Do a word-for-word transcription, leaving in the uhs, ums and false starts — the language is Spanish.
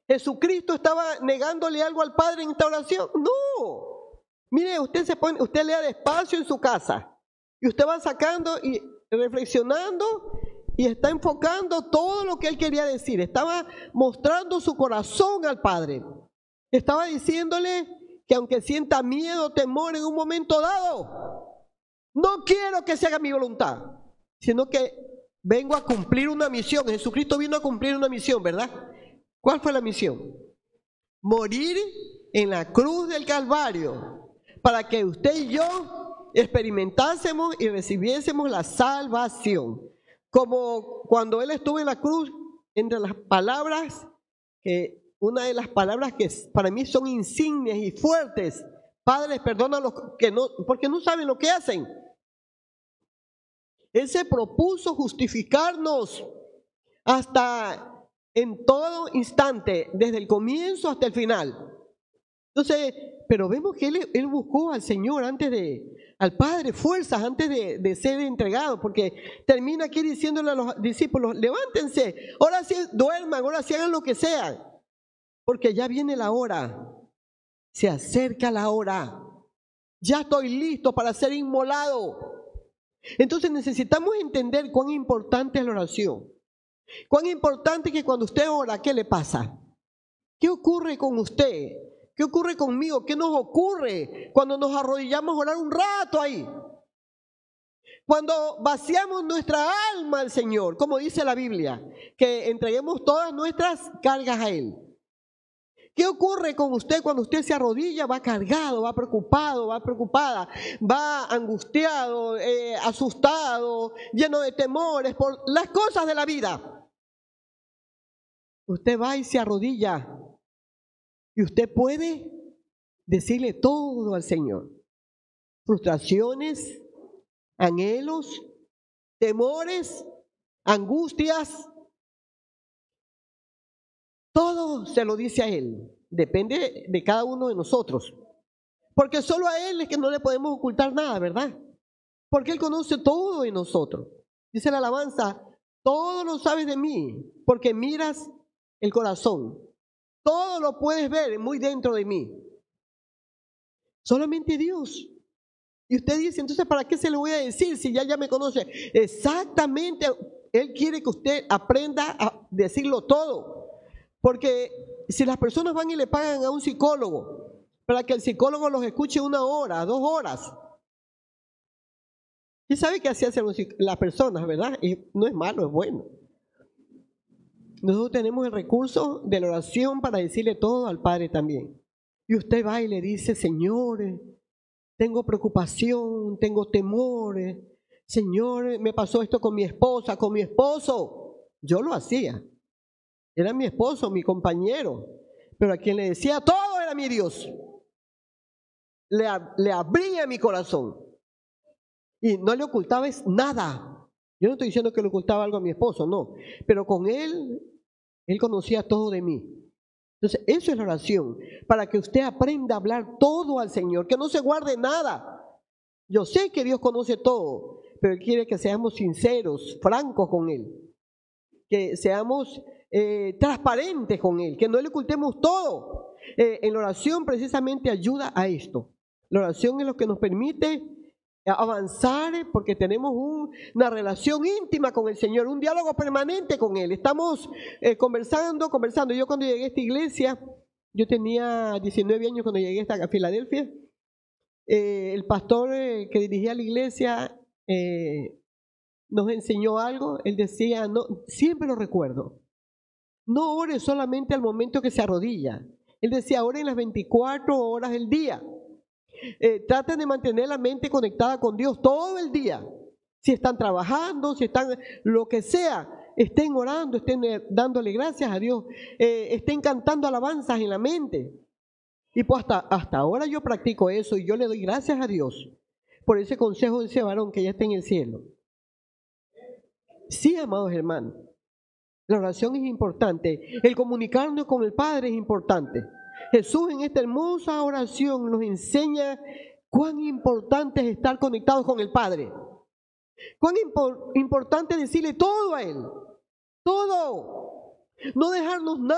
¿Jesucristo estaba negándole algo al Padre en esta oración? No. Mire, usted se pone, usted lea despacio en su casa y usted va sacando y reflexionando y está enfocando todo lo que él quería decir. Estaba mostrando su corazón al Padre. Estaba diciéndole que aunque sienta miedo, temor en un momento dado, no quiero que se haga mi voluntad, sino que vengo a cumplir una misión. Jesucristo vino a cumplir una misión, ¿verdad? ¿Cuál fue la misión? Morir en la cruz del Calvario para que usted y yo experimentásemos y recibiésemos la salvación. Como cuando Él estuvo en la cruz, entre las palabras, que una de las palabras que para mí son insignias y fuertes: Padre, perdona a los que no, porque no saben lo que hacen. Él se propuso justificarnos hasta en todo instante, desde el comienzo hasta el final. Entonces, pero vemos que él, él buscó al Señor antes de, al Padre, fuerzas antes de, de ser entregado, porque termina aquí diciéndole a los discípulos: levántense, ahora sí duerman, ahora sí hagan lo que sea, porque ya viene la hora, se acerca la hora, ya estoy listo para ser inmolado. Entonces necesitamos entender cuán importante es la oración. Cuán importante es que cuando usted ora, ¿qué le pasa? ¿Qué ocurre con usted? ¿Qué ocurre conmigo? ¿Qué nos ocurre cuando nos arrodillamos a orar un rato ahí? Cuando vaciamos nuestra alma al Señor, como dice la Biblia, que entreguemos todas nuestras cargas a Él. ¿Qué ocurre con usted cuando usted se arrodilla? Va cargado, va preocupado, va preocupada, va angustiado, eh, asustado, lleno de temores por las cosas de la vida. Usted va y se arrodilla y usted puede decirle todo al Señor. Frustraciones, anhelos, temores, angustias. Todo se lo dice a Él. Depende de cada uno de nosotros. Porque solo a Él es que no le podemos ocultar nada, ¿verdad? Porque Él conoce todo de nosotros. Dice la alabanza: todo lo sabes de mí, porque miras el corazón. Todo lo puedes ver muy dentro de mí. Solamente Dios. Y usted dice: entonces, ¿para qué se lo voy a decir si ya, ya me conoce? Exactamente, Él quiere que usted aprenda a decirlo todo. Porque si las personas van y le pagan a un psicólogo para que el psicólogo los escuche una hora, dos horas, y sabe qué hacen las personas, ¿verdad? Y no es malo, es bueno. Nosotros tenemos el recurso de la oración para decirle todo al Padre también. Y usted va y le dice: Señor, tengo preocupación, tengo temores. Señor, me pasó esto con mi esposa, con mi esposo. Yo lo hacía. Era mi esposo, mi compañero. Pero a quien le decía todo era mi Dios. Le, le abría mi corazón. Y no le ocultaba nada. Yo no estoy diciendo que le ocultaba algo a mi esposo, no. Pero con él, él conocía todo de mí. Entonces, eso es la oración. Para que usted aprenda a hablar todo al Señor. Que no se guarde nada. Yo sé que Dios conoce todo. Pero Él quiere que seamos sinceros, francos con Él. Que seamos eh, transparentes con Él. Que no le ocultemos todo. Eh, en la oración precisamente ayuda a esto. La oración es lo que nos permite avanzar, porque tenemos un, una relación íntima con el Señor, un diálogo permanente con Él. Estamos eh, conversando, conversando. Yo cuando llegué a esta iglesia, yo tenía diecinueve años cuando llegué a, a Filadelfia. Eh, el pastor eh, que dirigía la iglesia eh, nos enseñó algo. Él decía, no, siempre lo recuerdo, no ore solamente al momento que se arrodilla. Él decía, ore en las veinticuatro horas del día. Eh, traten de mantener la mente conectada con Dios todo el día. Si están trabajando, si están lo que sea, estén orando, estén eh, dándole gracias a Dios, eh, estén cantando alabanzas en la mente. Y pues hasta, hasta ahora yo practico eso y yo le doy gracias a Dios por ese consejo de ese varón que ya está en el cielo. Sí, amados hermanos, la oración es importante. El comunicarnos con el Padre es importante. Jesús en esta hermosa oración nos enseña cuán importante es estar conectados con el Padre. Cuán impor- importante es decirle todo a Él. Todo. No dejarnos nada.